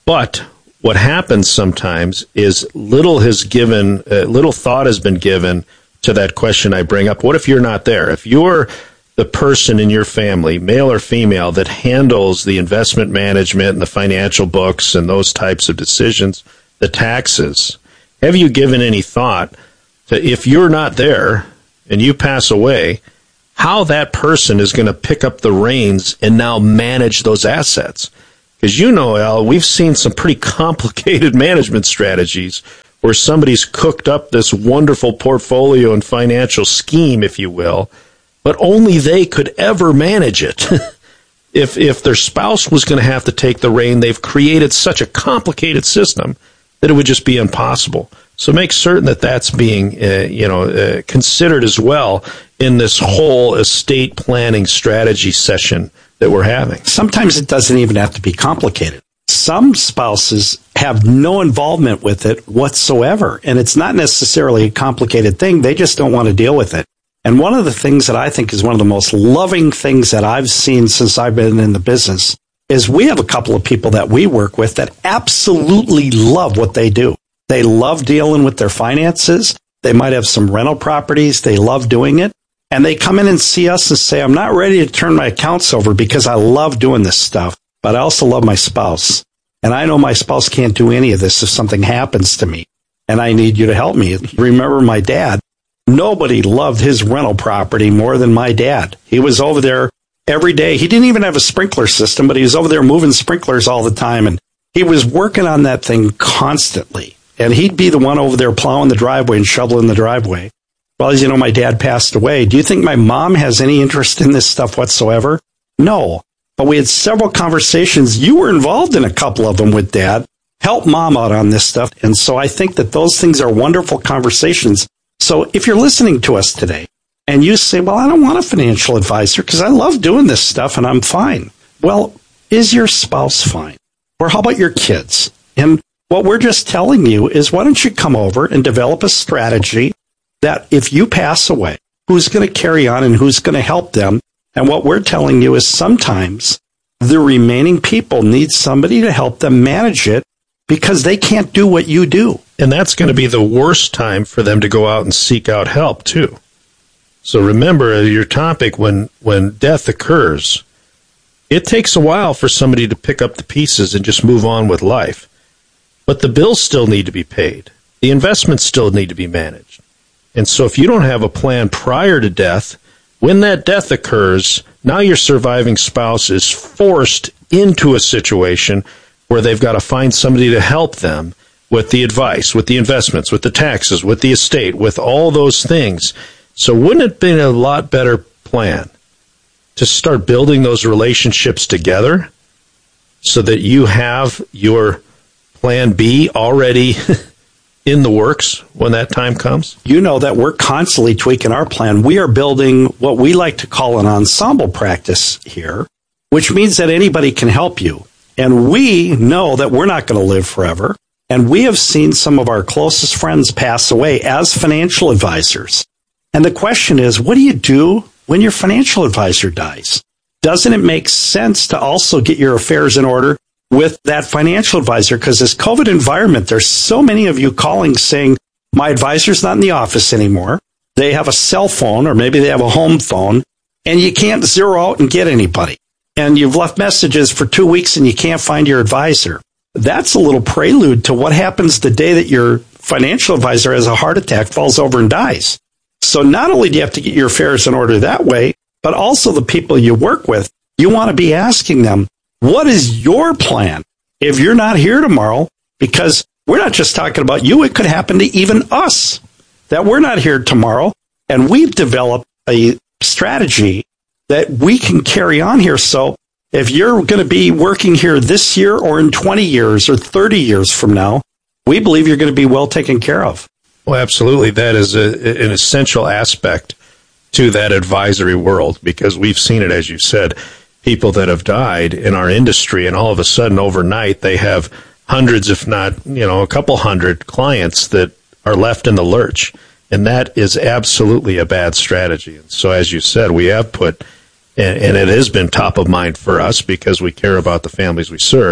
But what happens sometimes is little thought has been given to that question I bring up. What if you're not there? If you're the person in your family, male or female, that handles the investment management and the financial books and those types of decisions, the taxes, have you given any thought to, if you're not there and you pass away, how that person is going to pick up the reins and now manage those assets? Because Al, we've seen some pretty complicated management strategies where somebody's cooked up this wonderful portfolio and financial scheme, if you will, but only they could ever manage it. If their spouse was going to have to take the rein, they've created such a complicated system that it would just be impossible. So make certain that that's being considered as well in this whole estate planning strategy session that we're having. Sometimes it doesn't even have to be complicated. Some spouses have no involvement with it whatsoever, and it's not necessarily a complicated thing. They just don't want to deal with it. And one of the things that I think is one of the most loving things that I've seen since I've been in the business is we have a couple of people that we work with that absolutely love what they do. They love dealing with their finances. They might have some rental properties. They love doing it. And they come in and see us and say, I'm not ready to turn my accounts over because I love doing this stuff, but I also love my spouse. And I know my spouse can't do any of this if something happens to me, and I need you to help me. Remember my dad? Nobody loved his rental property more than my dad. He was over there every day. He didn't even have a sprinkler system, but he was over there moving sprinklers all the time, and he was working on that thing constantly. And he'd be the one over there plowing the driveway and shoveling the driveway. Well, as you know, my dad passed away. Do you think my mom has any interest in this stuff whatsoever? No. But we had several conversations. You were involved in a couple of them with Dad. Help Mom out on this stuff. And so I think that those things are wonderful conversations. So if you're listening to us today and you say, well, I don't want a financial advisor because I love doing this stuff and I'm fine. Well, is your spouse fine? Or how about your kids? And what we're just telling you is, why don't you come over and develop a strategy that if you pass away, who's going to carry on and who's going to help them? And what we're telling you is sometimes the remaining people need somebody to help them manage it because they can't do what you do. And that's going to be the worst time for them to go out and seek out help, too. So remember your topic, when death occurs, it takes a while for somebody to pick up the pieces and just move on with life. But the bills still need to be paid. The investments still need to be managed. And so if you don't have a plan prior to death, when that death occurs, now your surviving spouse is forced into a situation where they've got to find somebody to help them with the advice, with the investments, with the taxes, with the estate, with all those things. So wouldn't it have been a lot better plan to start building those relationships together so that you have your plan B already in the works when that time comes? You know that we're constantly tweaking our plan. We are building what we like to call an ensemble practice here, which means that anybody can help you. And we know that we're not going to live forever. And we have seen some of our closest friends pass away as financial advisors. And the question is, what do you do when your financial advisor dies? Doesn't it make sense to also get your affairs in order with that financial advisor? Because this COVID environment, there's so many of you calling saying, my advisor's not in the office anymore. They have a cell phone, or maybe they have a home phone, and you can't zero out and get anybody. And you've left messages for 2 weeks and you can't find your advisor. That's a little prelude to what happens the day that your financial advisor has a heart attack, falls over and dies. So not only do you have to get your affairs in order that way, but also the people you work with, you want to be asking them, what is your plan if you're not here tomorrow? Because we're not just talking about you. It could happen to even us that we're not here tomorrow. And we've developed a strategy that we can carry on here. So if you're going to be working here this year or in 20 years or 30 years from now, we believe you're going to be well taken care of. Well, absolutely. That is an essential aspect to that advisory world, because we've seen it, as you said, people that have died in our industry, and all of a sudden overnight they have hundreds, if not, a couple hundred clients that are left in the lurch. And that is absolutely a bad strategy. And so, as you said, we have put, and it has been top of mind for us because we care about the families we serve,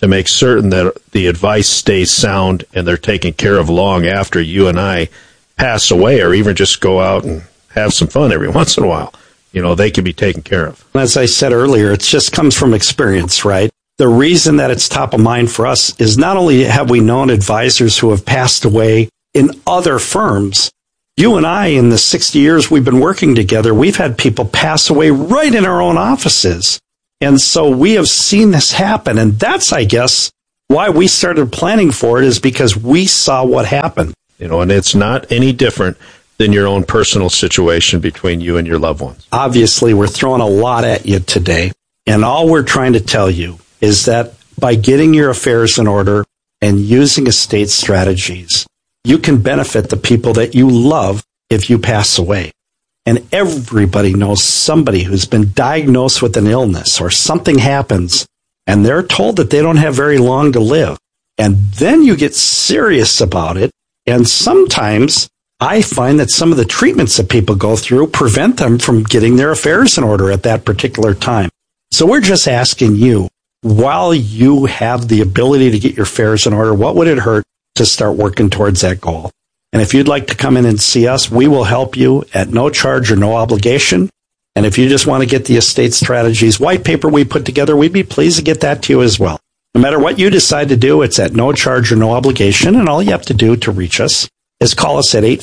to make certain that the advice stays sound and they're taken care of long after you and I pass away, or even just go out and have some fun every once in a while. They can be taken care of. As I said earlier, it just comes from experience, right? The reason that it's top of mind for us is not only have we known advisors who have passed away in other firms, you and I, in the 60 years we've been working together, we've had people pass away right in our own offices. And so we have seen this happen. And that's, I guess, why we started planning for it, is because we saw what happened. And it's not any different than your own personal situation between you and your loved ones. Obviously, we're throwing a lot at you today. And all we're trying to tell you is that by getting your affairs in order and using estate strategies, you can benefit the people that you love if you pass away. And everybody knows somebody who's been diagnosed with an illness or something happens, and they're told that they don't have very long to live. And then you get serious about it. And sometimes I find that some of the treatments that people go through prevent them from getting their affairs in order at that particular time. So we're just asking you, while you have the ability to get your affairs in order, what would it hurt to start working towards that goal? And if you'd like to come in and see us, we will help you at no charge or no obligation. And if you just want to get the estate strategies white paper we put together, we'd be pleased to get that to you as well. No matter what you decide to do, it's at no charge or no obligation. And all you have to do to reach us is call us at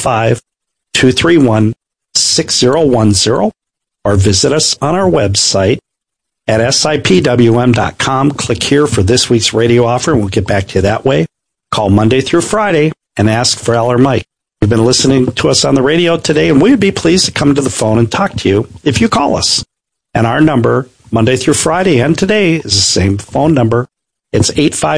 855-231-6010 or visit us on our website at sipwm.com. Click here for this week's radio offer, and we'll get back to you that way. Call Monday through Friday and ask for Al or Mike. You've been listening to us on the radio today, and we'd be pleased to come to the phone and talk to you if you call us. And our number, Monday through Friday and today, is the same phone number. It's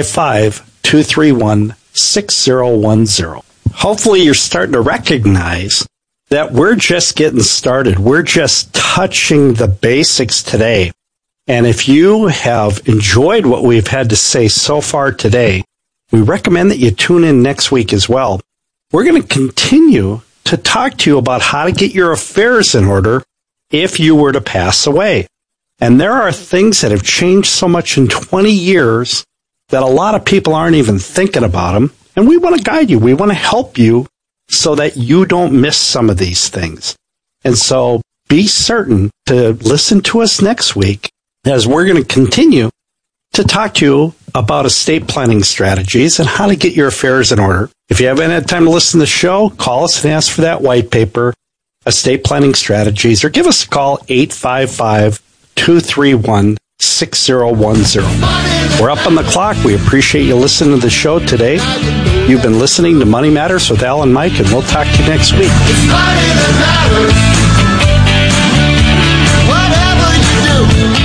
855-231-6010. Hopefully you're starting to recognize that we're just getting started. We're just touching the basics today. And if you have enjoyed what we've had to say so far today, we recommend that you tune in next week as well. We're going to continue to talk to you about how to get your affairs in order if you were to pass away. And there are things that have changed so much in 20 years that a lot of people aren't even thinking about them. And we want to guide you. We want to help you so that you don't miss some of these things. And so be certain to listen to us next week, as we're going to continue to talk to you about estate planning strategies and how to get your affairs in order. If you haven't had time to listen to the show, call us and ask for that white paper, Estate Planning Strategies, or give us a call, 855-231-6010. We're up on the clock. We appreciate you listening to the show today. You've been listening to Money Matters with Al and Mike, and we'll talk to you next week. It's money that matters. Whatever you do.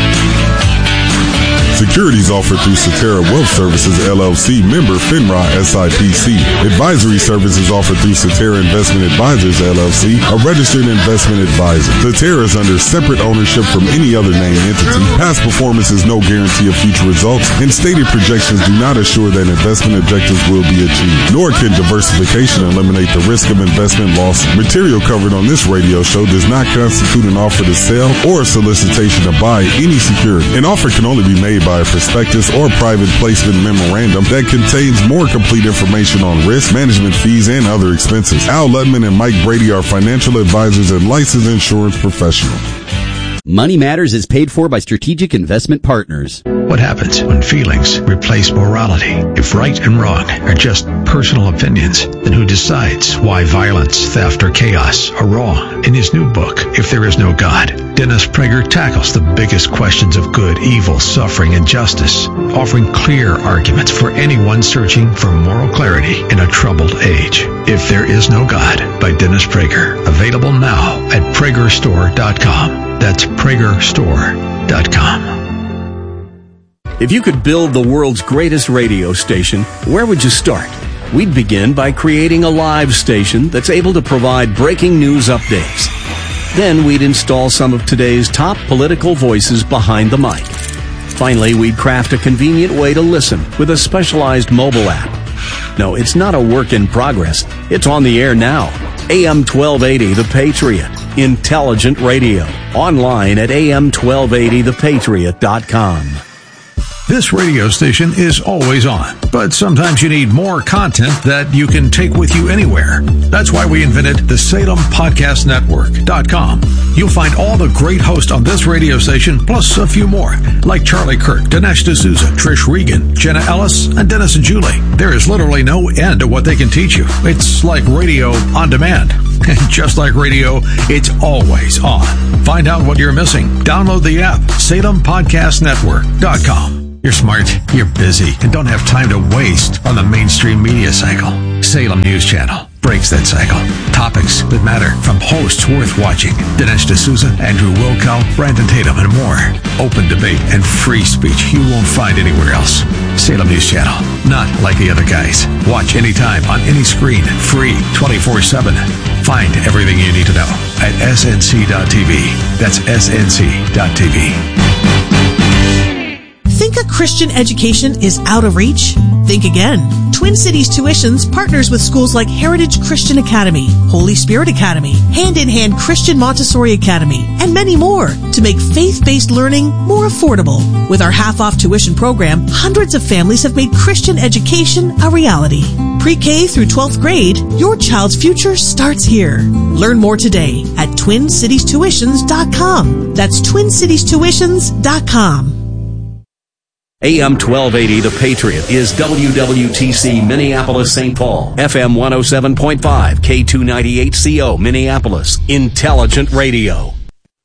Securities offered through Cetera Wealth Services, LLC, member FINRA SIPC. Advisory services offered through Cetera Investment Advisors, LLC, a registered investment advisor. Cetera is under separate ownership from any other named entity. Past performance is no guarantee of future results, and stated projections do not assure that investment objectives will be achieved, nor can diversification eliminate the risk of investment loss. Material covered on this radio show does not constitute an offer to sell or a solicitation to buy any security. An offer can only be made by a prospectus or private placement memorandum that contains more complete information on risk, management fees, and other expenses. Al Ludman and Mike Brady are financial advisors and licensed insurance professionals. Money Matters is paid for by Strategic Investment Partners. What happens when feelings replace morality? If right and wrong are just personal opinions, then who decides why violence, theft, or chaos are wrong? In his new book, If There Is No God, Dennis Prager tackles the biggest questions of good, evil, suffering, and justice, offering clear arguments for anyone searching for moral clarity in a troubled age. If There Is No God by Dennis Prager. Available now at PragerStore.com. That's PragerStore.com. If you could build the world's greatest radio station, where would you start? We'd begin by creating a live station that's able to provide breaking news updates. Then we'd install some of today's top political voices behind the mic. Finally, we'd craft a convenient way to listen with a specialized mobile app. No, it's not a work in progress. It's on the air now. AM 1280 The Patriot. Intelligent radio. Online at am1280thepatriot.com. This radio station is always on, but sometimes you need more content that you can take with you anywhere. That's why we invented the SalemPodcastNetwork.com. You'll find all the great hosts on this radio station, plus a few more, like Charlie Kirk, Dinesh D'Souza, Trish Regan, Jenna Ellis, and Dennis and Julie. There is literally no end to what they can teach you. It's like radio on demand. And just like radio, it's always on. Find out what you're missing. Download the app, SalemPodcastNetwork.com. You're smart, you're busy, and don't have time to waste on the mainstream media cycle. Salem News Channel breaks that cycle. Topics that matter from hosts worth watching. Dinesh D'Souza, Andrew Wilkow, Brandon Tatum, and more. Open debate and free speech you won't find anywhere else. Salem News Channel. Not like the other guys. Watch anytime on any screen. Free 24/7. Find everything you need to know at snc.tv. That's snc.tv. Think a Christian education is out of reach? Think again. Twin Cities Tuitions partners with schools like Heritage Christian Academy, Holy Spirit Academy, Hand in Hand Christian Montessori Academy, and many more to make faith-based learning more affordable. With our half-off tuition program, hundreds of families have made Christian education a reality. Pre-K through 12th grade, your child's future starts here. Learn more today at TwinCitiesTuitions.com. That's TwinCitiesTuitions.com. AM 1280, The Patriot, is WWTC Minneapolis, St. Paul. FM 107.5, K298CO, Minneapolis. Intelligent radio.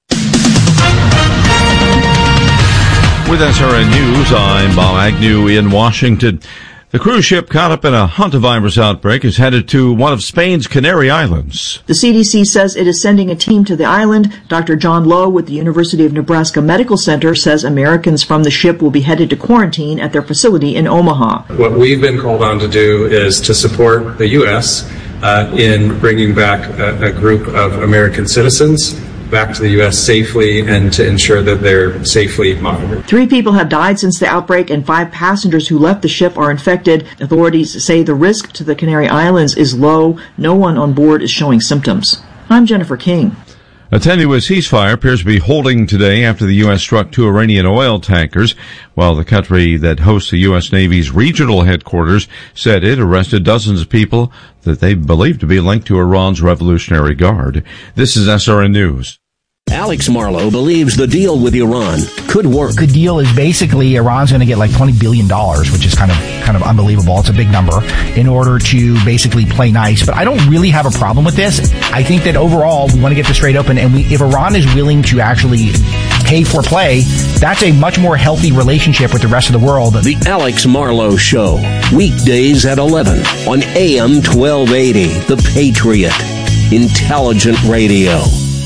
With SRN News, I'm Bob Agnew in Washington. The cruise ship caught up in a hantavirus outbreak is headed to one of Spain's Canary Islands. The CDC says it is sending a team to the island. Dr. John Lowe with the University of Nebraska Medical Center says Americans from the ship will be headed to quarantine at their facility in Omaha. What we've been called on to do is to support the U.S. In bringing back a group of American citizens back to the U.S. safely and to ensure that they're safely monitored. 3 people have died since the outbreak and 5 passengers who left the ship are infected. Authorities say the risk to the Canary Islands is low. No one on board is showing symptoms. I'm Jennifer King. A tenuous ceasefire appears to be holding today after the U.S. struck 2 Iranian oil tankers, while the country that hosts the U.S. Navy's regional headquarters said it arrested dozens of people that they believe to be linked to Iran's Revolutionary Guard. This is SRN News. Alex Marlowe believes the deal with Iran could work. The deal is basically Iran's going to get like $20 billion, which is kind of unbelievable. It's a big number in order to basically play nice. But I don't really have a problem with this. I think that overall we want to get this straight open. And if Iran is willing to actually pay for play, that's a much more healthy relationship with the rest of the world. The Alex Marlowe Show, weekdays at 11 on AM 1280, The Patriot, Intelligent Radio.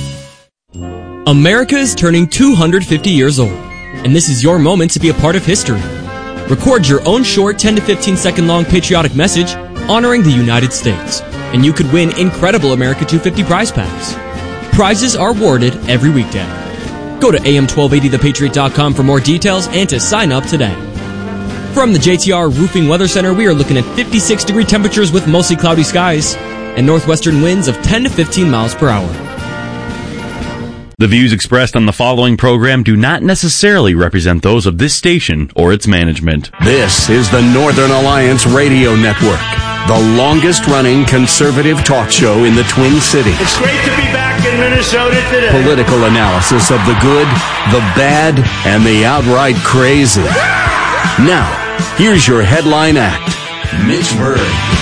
America is turning 250 years old, and this is your moment to be a part of history. Record your own short 10 to 15 second long patriotic message honoring the United States, and you could win incredible America 250 prize packs. Prizes are awarded every weekday. Go to am1280thepatriot.com for more details and to sign up today. From the JTR Roofing Weather Center, we are looking at 56-degree temperatures with mostly cloudy skies and northwestern winds of 10 to 15 miles per hour. The views expressed on the following program do not necessarily represent those of this station or its management. This is the Northern Alliance Radio Network, the longest-running conservative talk show in the Twin Cities. It's great to be back in Minnesota today. Political analysis of the good, the bad, and the outright crazy. Now, here's your headline act, Mitch Berg.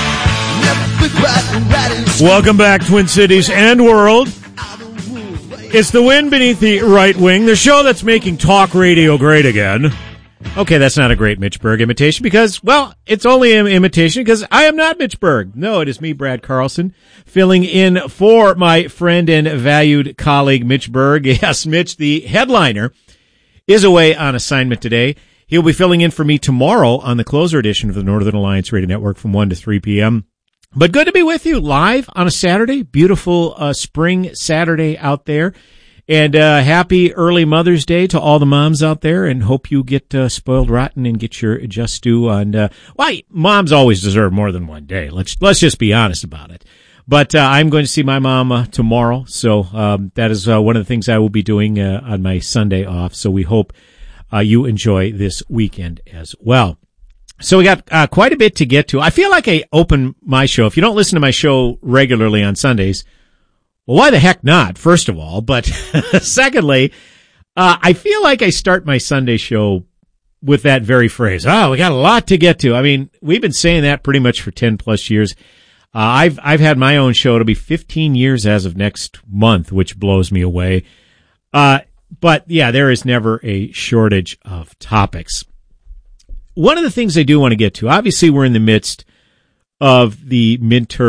Welcome back, Twin Cities and world. It's the wind beneath the right wing, the show that's making talk radio great again. Okay, that's not a great Mitch Berg imitation because, well, it's only an imitation because I am not Mitch Berg. No, it is me, Brad Carlson, filling in for my friend and valued colleague, Mitch Berg. Yes, Mitch, the headliner, is away on assignment today. He'll be filling in for me tomorrow on the closer edition of the Northern Alliance Radio Network from 1 to 3 p.m. But good to be with you live on a Saturday. Beautiful spring Saturday out there. And happy early Mother's Day to all the moms out there, and hope you get spoiled rotten and get your just due on well, moms always deserve more than one day. Let's just be honest about it. But I'm going to see my mom tomorrow, so that is one of the things I will be doing on my Sunday off. So we hope you enjoy this weekend as well. So we got quite a bit to get to. I feel like I open my show. If you don't listen to my show regularly on Sundays, well, why the heck not, first of all? But secondly, I feel like I start my Sunday show with that very phrase. Oh, we got a lot to get to. I mean, we've been saying that pretty much for 10 plus years. I've had my own show. It'll be 15 years as of next month, which blows me away. But yeah, there is never a shortage of topics. One of the things I do want to get to, obviously we're in the midst of the midterm